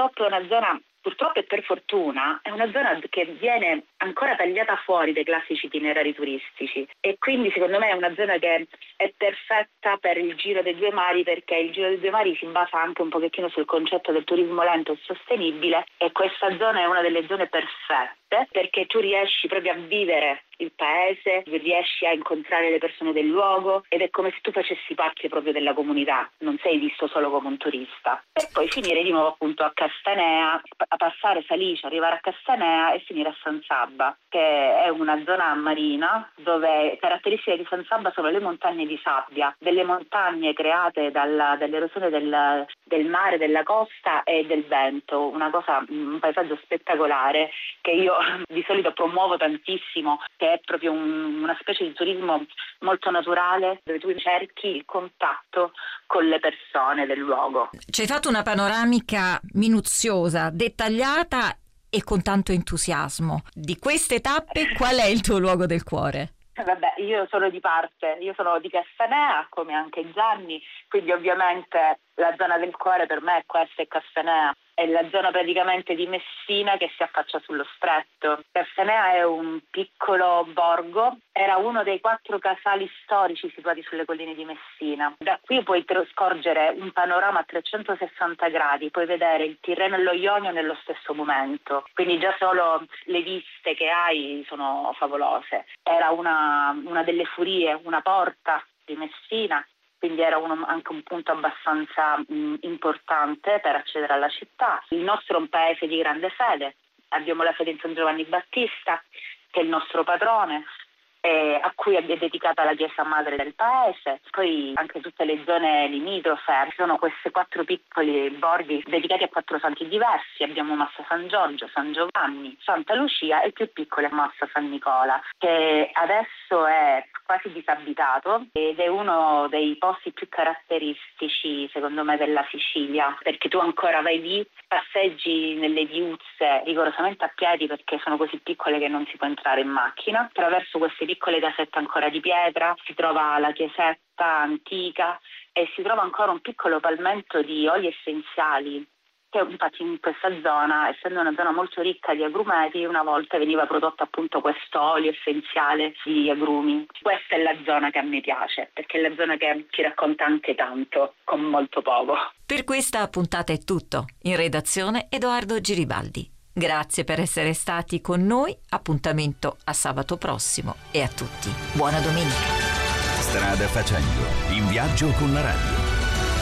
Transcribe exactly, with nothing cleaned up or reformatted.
purtroppo è una zona, purtroppo e per fortuna, è una zona che viene ancora tagliata fuori dai classici itinerari turistici, e quindi secondo me è una zona che è perfetta per il Giro dei Due Mari, perché il Giro dei Due Mari si basa anche un pochettino sul concetto del turismo lento e sostenibile, e questa zona è una delle zone perfette perché tu riesci proprio a vivere il paese, riesci a incontrare le persone del luogo, ed è come se tu facessi parte proprio della comunità, non sei visto solo come un turista. E poi finire di nuovo appunto a Castanea, a passare Salice, arrivare a Castanea e finire a San Sabba, che è una zona marina dove caratteristiche di San Sabba sono le montagne di sabbia, delle montagne create dalla, dall'erosione del, del mare, della costa e del vento, una cosa, un paesaggio spettacolare che io di solito promuovo tantissimo, che è proprio un, una specie di turismo molto naturale, dove tu cerchi il contatto con le persone del luogo. Ci hai fatto una panoramica minuziosa, dettagliata e con tanto entusiasmo. Di queste tappe, qual è il tuo luogo del cuore? Vabbè, io sono di parte, io sono di Castanea, come anche Gianni, quindi ovviamente la zona del cuore per me è questa, è Castanea. È la zona praticamente di Messina che si affaccia sullo stretto. Castanea è un piccolo borgo, era uno dei quattro casali storici situati sulle colline di Messina. Da qui puoi scorgere un panorama a trecentosessanta gradi, puoi vedere il Tirreno e lo Ionio nello stesso momento, quindi già solo le viste che hai sono favolose. Era una, una delle furie, una porta di Messina, quindi era uno, anche un punto abbastanza mh, importante per accedere alla città. Il nostro è un paese di grande fede, abbiamo la fede in San Giovanni Battista, che è il nostro patrone, eh, a cui è dedicata la chiesa madre del paese. Poi anche tutte le zone limitrofe, ci sono questi quattro piccoli borghi dedicati a quattro santi diversi. Abbiamo Massa San Giorgio, San Giovanni, Santa Lucia e il più piccolo è Massa San Nicola, che adesso è quasi disabitato ed è uno dei posti più caratteristici secondo me della Sicilia, perché tu ancora vai lì, passeggi nelle viuzze rigorosamente a piedi perché sono così piccole che non si può entrare in macchina, attraverso queste piccole casette ancora di pietra si trova la chiesetta antica e si trova ancora un piccolo palmento di oli essenziali, che infatti in questa zona, essendo una zona molto ricca di agrumeti, una volta veniva prodotto appunto questo olio essenziale di agrumi. Questa è la zona che a me piace, perché è la zona che ci racconta anche tanto, con molto poco. Per questa puntata è tutto. In redazione Edoardo Giribaldi. Grazie per essere stati con noi, appuntamento a sabato prossimo e a tutti buona domenica. Strada facendo, in viaggio con la radio.